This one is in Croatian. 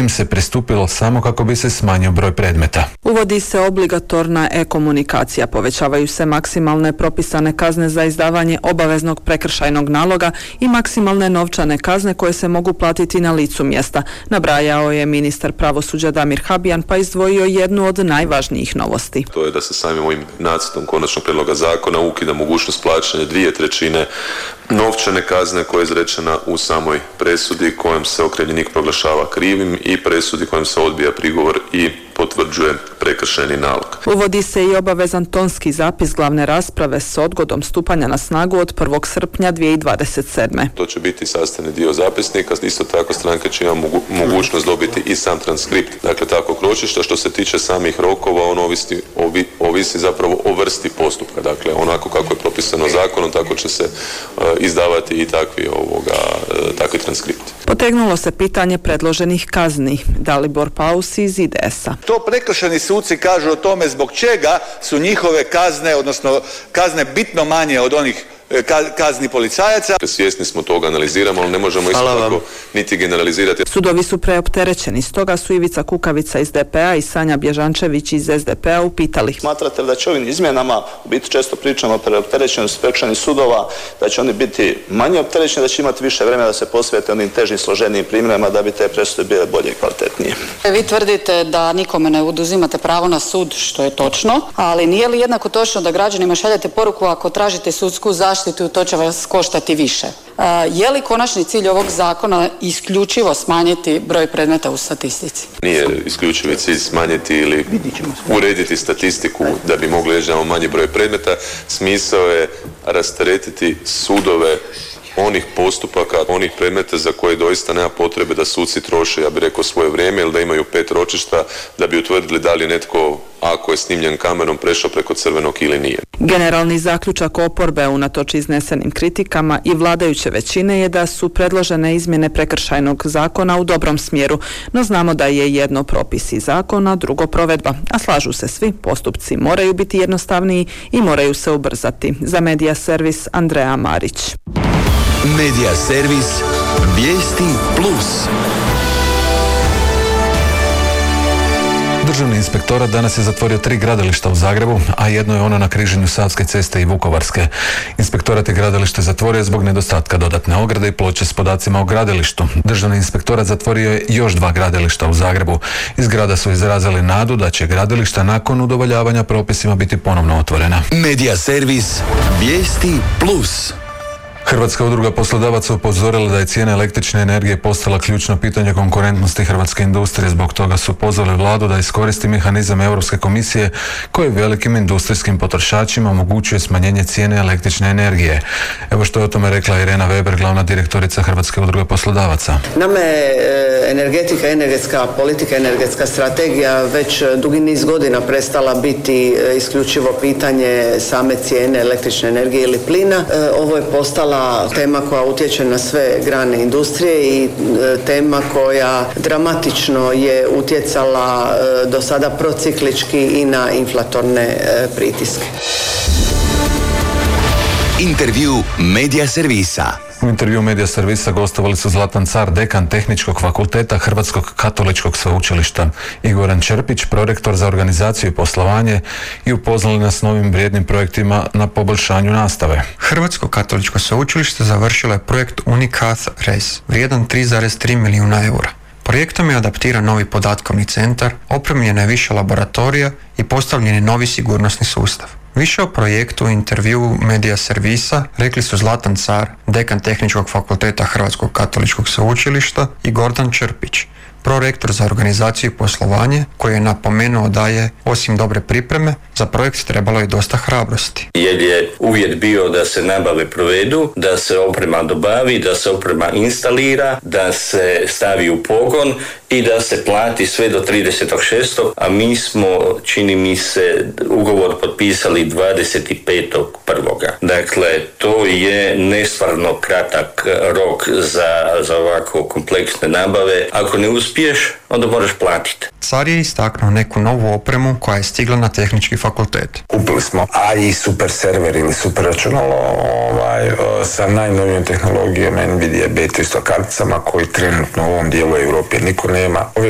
im se pristupilo samo kako bi se smanjio broj predmeta. Uvodi se obligatorna e-komunikacija, povećavaju se maksimalne propisane kazne za izdavanje obaveznog prekršajnog naloga i maksimalne novčane kazne koje se mogu platiti na licu mjesta. Nabrajao je ministar pravosuđa Damir Habijan pa izdvojio jednu od najvažnijih novosti. To je da se samim ovim nacrtom konačnog prijedloga zakona ukida mogućnost plaćanja 2/3 novčane kazne koja je izrečena u samoj presudi kojom se okrivljenik proglašava krivim i presudi kojom se odbija prigovor i potvrđuje prekršajni nalog. Uvodi se i obavezan tonski zapis glavne rasprave s odgodom stupanja na snagu od 1. srpnja 2027. To će biti sastavni dio zapisnika, isto tako stranke će imati mogućnost dobiti i sam transkript. Dakle, takvog ročišta. Što se tiče samih rokova, on ovisi zapravo o vrsti postupka. Dakle, onako kako je propisano zakonom, tako će se izdavati i takvi transkripti. Potegnulo se pitanje predloženih kazni. Dalibor Paus iz IDS-a. To prekršajni suci kažu o tome zbog čega su njihove kazne, odnosno kazne bitno manje od onih kazni policajaca. Svjesni smo toga, analiziramo, ali ne možemo isto tako niti generalizirati. Sudovi su preopterećeni, stoga su Ivica Kukavica iz DP-a i Sanja Bježančević iz SDP-a upitali. Smatrate li da će ovim izmjenama, u biti često pričamo o preopterećenosti prekršajnih sudova, da će oni biti manje opterećeni, da će imati više vremena da se posvete onim težim, složenijim primjerima da bi te presude bile bolje i kvalitetnije? Vi tvrdite da nikome ne oduzimate pravo na sud, što je točno, ali nije li jednako točno da građanima šaljete poruku ako tražite sudsku zaštitu, to će vas koštati više? Je li konačni cilj ovog zakona isključivo smanjiti broj predmeta u statistici? Nije isključivi cilj smanjiti ili urediti statistiku da bi mogli reći da imamo manji broj predmeta. Smisao je rasteretiti sudove onih postupaka, onih predmeta za koje doista nema potrebe da suci troše, ja bih rekao, svoje vrijeme ili da imaju 5 ročišta da bi utvrdili da li je netko, ako je snimljen kamerom, prešao preko crvenog ili nije. Generalni zaključak oporbe unatoč iznesenim kritikama i vladajuće većine je da su predložene izmjene prekršajnog zakona u dobrom smjeru, no znamo da je jedno propisi zakona, drugo provedba, a slažu se svi, postupci moraju biti jednostavniji i moraju se ubrzati. Za Medija servis Andreja Marić. Medija servis Vijesti Plus. Državni inspektorat danas je zatvorio 3 gradilišta u Zagrebu, a jedno je ono na križanju Savske ceste i Vukovarske. Inspektorat je gradilište zatvorio zbog nedostatka dodatne ograde i ploče s podacima o gradilištu. Državni inspektorat zatvorio je još 2 gradilišta u Zagrebu. Iz grada su izrazili nadu da će gradilišta nakon udovoljavanja propisima biti ponovno otvorena. Medija servis Vijesti Plus. Hrvatska udruga poslodavaca upozorila da je cijena električne energije postala ključno pitanje konkurentnosti hrvatske industrije. Zbog toga su pozvali vladu da iskoristi mehanizam Europske komisije koji velikim industrijskim potrošačima omogućuje smanjenje cijene električne energije. Evo što je o tome rekla Irena Weber, glavna direktorica Hrvatske udruge poslodavaca. Nama je energetika, energetska politika, energetska strategija već dugi niz godina prestala biti isključivo pitanje same cijene električne energije ili plina. Ovo je postala tema koja utječe na sve grane industrije i tema koja dramatično je utjecala do sada prociklički i na inflatorne pritiske. Intervju Medija servisa. U intervju Medija servisa gostovali su Zlatan Car, dekan Tehničkog fakulteta Hrvatskog katoličkog sveučilišta, i Goran Črpić, prorektor za organizaciju i poslovanje, i upoznali nas s novim vrijednim projektima na poboljšanju nastave. Hrvatsko katoličko sveučilište završilo je projekt Unicath RES, vrijedan 3,3 milijuna eura. Projektom je adaptiran novi podatkovni centar, opremljena je više laboratorija i postavljen je novi sigurnosni sustav. Više o projektu u intervju Medija servisa rekli su Zlatan Car, dekan Tehničkog fakulteta Hrvatskog katoličkog sveučilišta, i Goran Črpić, prorektor za organizaciju i poslovanje, koji je napomenuo da je, osim dobre pripreme, za projekt trebalo i dosta hrabrosti. Jer je uvjet bio da se nabave provedu, da se oprema dobavi, da se oprema instalira, da se stavi u pogon i da se plati sve do 30.6. A mi smo, čini mi se, ugovor potpisali 25.1. Dakle, to je nestvarno kratak rok za ovako kompleksne nabave. Ako ne uspiješ, onda moraš platiti. Car je istaknuo neku novu opremu koja je stigla na Tehnički fakultet. Kupili smo AI super server ili super računalo sa najnovijom tehnologijom NVIDIA B300 karticama koji trenutno u ovom dijelu Europe niko nema. Ove